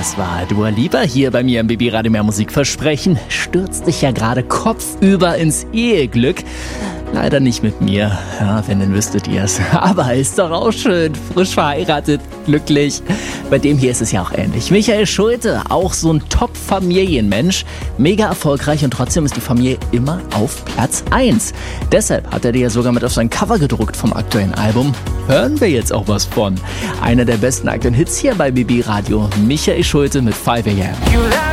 Das war Dua Lipa hier bei mir im Baby Radio Mehr Musik Versprechen. Stürzt dich ja gerade kopfüber ins Eheglück. Leider nicht mit mir, ja, wenn, dann wüsstet ihr es. Aber ist doch auch schön, frisch verheiratet, glücklich. Bei dem hier ist es ja auch ähnlich. Michael Schulte, auch so ein Top-Familienmensch. Mega erfolgreich und trotzdem ist die Familie immer auf Platz 1. Deshalb hat er die ja sogar mit auf sein Cover gedruckt vom aktuellen Album. Hören wir jetzt auch was von. Einer der besten aktuellen Hits hier bei BB Radio. Michael Schulte mit 5 AM.